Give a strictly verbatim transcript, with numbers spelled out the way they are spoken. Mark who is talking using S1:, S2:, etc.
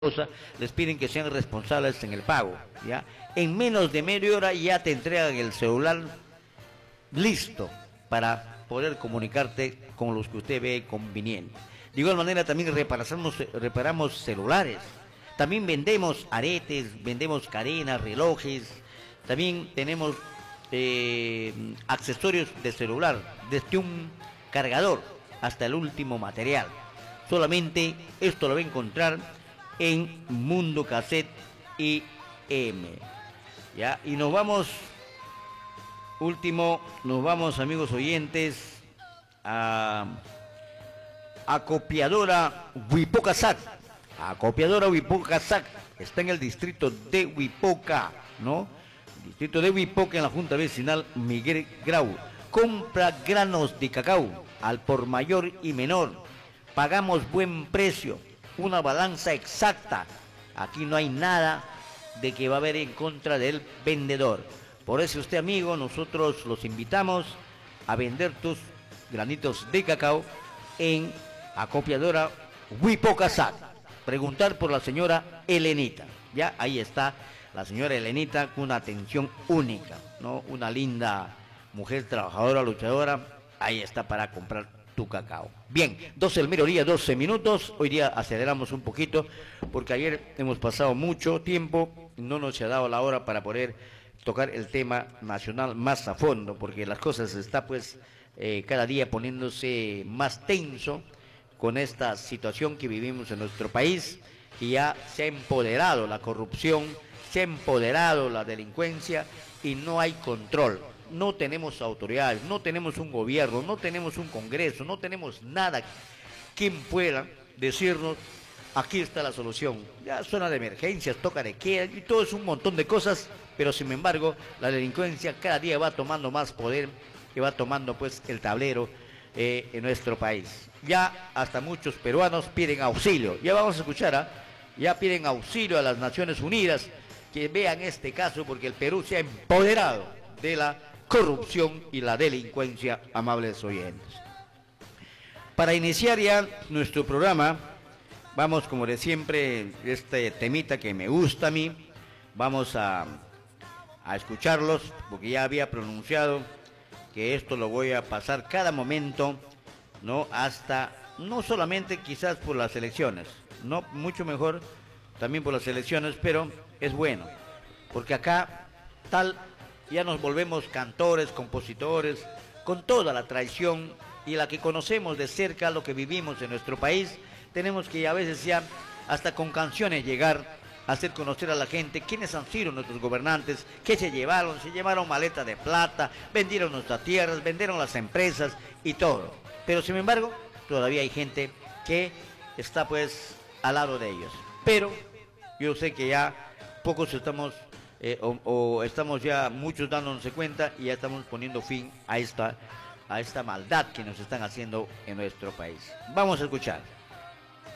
S1: les piden que sean responsables en el pago, ¿ya? En menos de media hora ya te entregan el celular listo para poder comunicarte con los que usted ve conveniente. De igual manera también reparamos, reparamos celulares, también vendemos aretes, vendemos cadenas, relojes, también tenemos eh, accesorios de celular, desde un cargador hasta el último material. Solamente esto lo va a encontrar en Mundo Cassette I M. ¿Ya? Y nos vamos, último, nos vamos, amigos oyentes, a Acopiadora Huipocasac. Acopiadora Huipocasac está en el distrito de Huipoca, ¿no? Distrito de Huipoca, en la Junta Vecinal Miguel Grau. Compra granos de cacao al por mayor y menor. Pagamos buen precio, una balanza exacta. Aquí no hay nada de que va a haber en contra del vendedor. Por eso usted, amigo, nosotros los invitamos a vender tus granitos de cacao en Acopiadora Huipocasac. Preguntar por la señora Elenita. Ya ahí está la señora Elenita con una atención única, ¿no? Una linda mujer trabajadora, luchadora. Ahí está para comprar tu cacao. Bien, doce del mediodía, doce minutos. Hoy día aceleramos un poquito porque ayer hemos pasado mucho tiempo, no nos ha dado la hora para poder tocar el tema nacional más a fondo, porque las cosas está pues eh, cada día poniéndose más tenso con esta situación que vivimos en nuestro país, y ya se ha empoderado la corrupción, se ha empoderado la delincuencia y no hay control. No tenemos autoridades, no tenemos un gobierno, no tenemos un congreso, no tenemos nada quien pueda decirnos, aquí está la solución. Ya zona de emergencias, toca de queda, y todo es un montón de cosas, pero sin embargo la delincuencia cada día va tomando más poder y va tomando pues el tablero eh, en nuestro país. Ya hasta muchos peruanos piden auxilio, ya vamos a escuchar, ¿eh? Ya piden auxilio a las Naciones Unidas, que vean este caso, porque el Perú se ha empoderado de la corrupción y la delincuencia, amables oyentes. Para iniciar ya nuestro programa, vamos como de siempre, este temita que me gusta a mí, vamos a, a escucharlos, porque ya había pronunciado que esto lo voy a pasar cada momento, ¿no? Hasta, no solamente quizás por las elecciones, no, mucho mejor también por las elecciones, pero es bueno, porque acá tal ya nos volvemos cantores, compositores, con toda la tradición y la que conocemos de cerca, lo que vivimos en nuestro país. Tenemos que a veces ya hasta con canciones llegar a hacer conocer a la gente quiénes han sido nuestros gobernantes, qué se llevaron, se llevaron maleta de plata, vendieron nuestras tierras, vendieron las empresas y todo. Pero sin embargo, todavía hay gente que está pues al lado de ellos. Pero yo sé que ya pocos estamos... Eh, o, o estamos ya muchos dándonos cuenta y ya estamos poniendo fin a esta, a esta maldad que nos están haciendo en nuestro país. Vamos a escuchar.